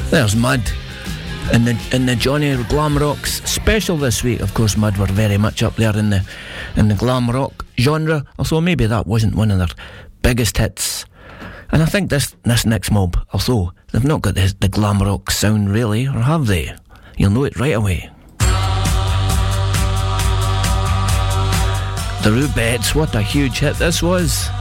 There's Mud in the Johnny Glam Rocks special this week. Of course, Mud were very much up there in the glam rock genre, although maybe that wasn't one of their biggest hits. And I think this next mob, although they've not got the glam rock sound really, or have they? You'll know it right away. The Rubettes, what a huge hit this was.